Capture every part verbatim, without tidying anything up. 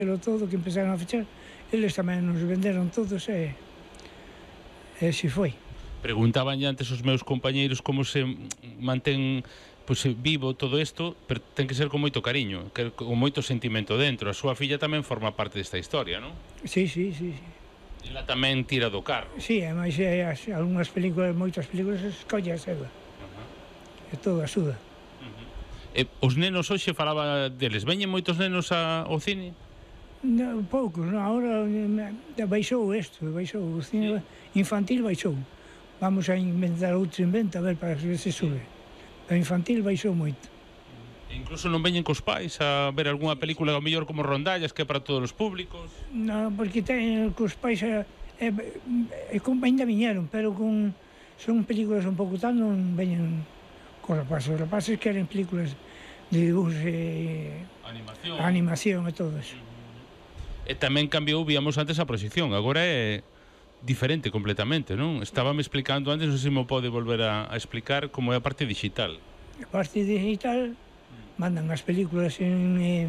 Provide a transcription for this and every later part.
Pero todo que empezaron a fechar, eles tamén nos venderon todos e e así foi. Preguntaban antes os meus compañeiros como se mantén pois, vivo todo isto, pero ten que ser con moito cariño, que, con moito sentimento dentro. A súa filla tamén forma parte desta historia, non? Sí, sí, sí, sí. Ela tamén tira do carro. Sí, e máis é, as, algunhas películas, moitas películas, escolle a ela. Uh-huh. E todo axuda. Uh-huh. E os nenos hoxe falaba deles, veñen moitos nenos a, ao cine? No, poucos, non, agora baixou isto, baixou o cine sí. Infantil baixou. Vamos a inventar outro invento, a ver, para ver se sube. O infantil baixou moito. E incluso non veñen cos pais a ver algunha película ao mellor como Rondallas, que é para todos os públicos? Non, porque ten cos pais e, e, e con, ainda viñeron, pero con son películas un pouco tal, non veñen cos rapaces. Os rapaces queren películas de dibujos e animación, animación e todo eso. E tamén cambiou, víamos antes a proxección, agora é diferente completamente, non? Estábame explicando antes, non sei se me pode volver a, a explicar como é a parte digital. A parte digital mandan as películas en, en,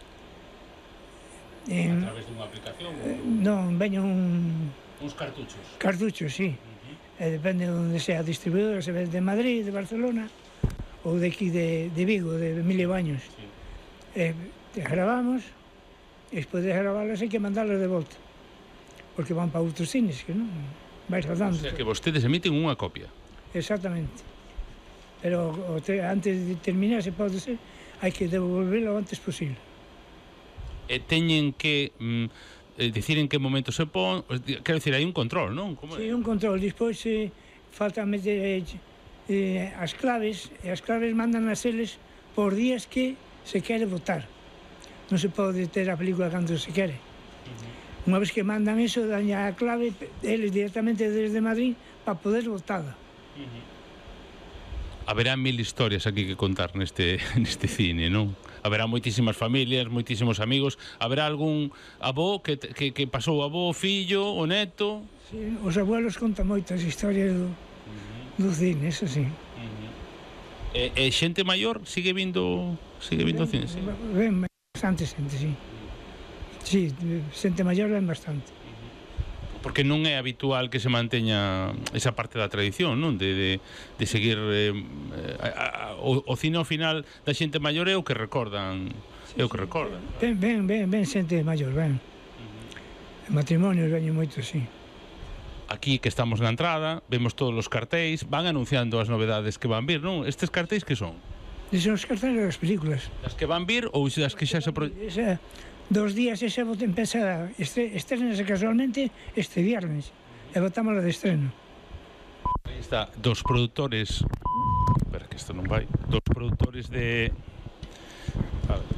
en a través dunha aplicación? Eh, non, veñen un... Uns cartuchos. Cartuchos, sí. Uh-huh. E depende de onde sea a distribuidora, se ve de Madrid, de Barcelona, ou de aquí de, de Vigo, de Emilio Baños. Sí. E te gravamos, e despois de gravalas hai que mandalas de volta, porque van para outros cines, que non vais rodando. O sea, que vostedes emiten unha copia. Exactamente. Pero o te, antes de terminar, se pode ser, hai que devolverlo o antes posible. E teñen que mm, dicir en que momento se pon, quero dicir, hai un control, non? Como sí, un control. Despois eh, falta meter eh, as claves, e as claves mandan as eles por días que se quere votar. Non se pode ter a película cando se quere. Uh-huh. Unha vez que mandan eso, dan a clave eles directamente desde Madrid para poder votada. Uh-huh. Haberá mil historias aquí que contar neste, neste cine, non? Haberá moitísimas familias, moitísimos amigos. Haberá algún avó que, que, que pasou o avó, o fillo, o neto? Sí, os abuelos contan moitas historias do, uh-huh. do cine, eso sí. Uh-huh. E, e xente maior sigue vindo sigue vindo cine, sí? Ben, bastante xente, sí. Sí, xente maior ven bastante. Porque non é habitual que se manteña esa parte da tradición, non? De, de, de seguir eh, a, a, o, o cine ao final da xente maior é o que recordan, sí, é o que sí, recordan. Ben, ben, ben, ben xente maior, ben. Uh-huh. Matrimonios veñen moito, sí. Aquí que estamos na entrada, vemos todos os cartéis, van anunciando as novedades que van vir, non? Estes cartéis que son? Son os cartéis das películas. Das que van vir ou das que xa se... Pro... Esa, dos días ese voto empeza, este, estrenase casualmente este viernes, e votamos de estreno. Aí está, dos produtores, espera que isto non vai, dos produtores de... A ver.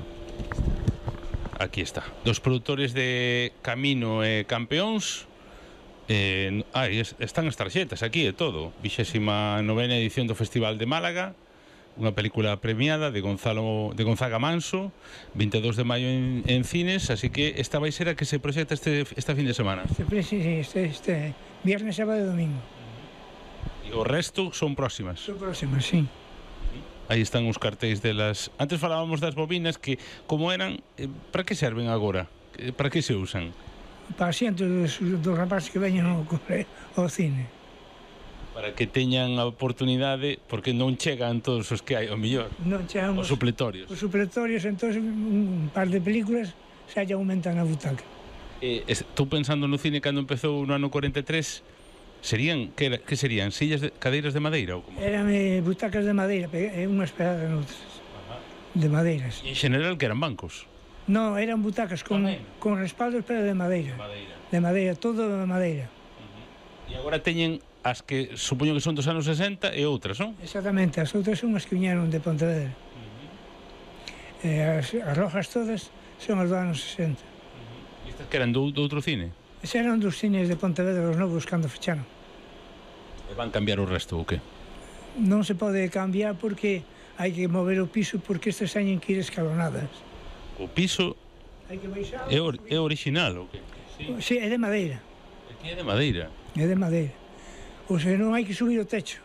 Aquí está, dos produtores de Camino e Campeóns. Eh, ah, están as tarxetas aquí e todo. Vixésima novena edición do Festival de Málaga, unha película premiada de Gonzalo de Gonzaga Manso, veinte e dous de maio en, en cines, así que esta vai ser a que se proxecta este esta fin de semana. Este, sí, este, este viernes, sábado e domingo. E o resto son próximas. Son próximas, sí. Aí están os cartéis delas. Antes falábamos das bobinas que como eran, eh, para que serven agora? Para que se usan? Para asientos dos, dos rapaces que veñen ao, ao cine. Para que teñan a oportunidade, porque non chegan todos os que hai, ao mellor. Non chegan os supletorios. Os supletorios, entón, un par de películas xa lle aumentan a butaca. Eh, estou pensando no cine cando empezou no ano cuarenta e tres, serían, que, que serían? Sillas de, cadeiras de madeira? Ou como? Eran eh, butacas de madeira, unhas pegadas noutras. De madeiras. E en general que eran bancos? Non, eran butacas con, con respaldos, pero de madeira. Madeira. De madeira, todo de madeira. Uh-huh. E agora teñen as que supoño que son dos anos sesenta e outras, non? Exactamente, as outras son as que viñeron de Pontevedra. Uh-huh. E as, as rojas todas son as dos anos sesenta. Uh-huh. E estas que eran do, do outro cine? Ese eran dos cines de Pontevedra, os novos, cando fecharon. E van cambiar o resto, ou que? Non se pode cambiar porque hai que mover o piso, porque estas teñen que ir escalonadas. O piso hai que baixar, é, or, é original, ou que? Sí. Sí, é de madeira. Aquí é de madeira? É de madeira. Ou se non hai que subir o techo.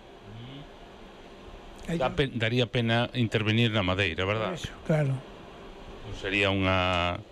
Mm. Da pen, daría pena intervenir na madeira, verdad? Eso, claro. Sería unha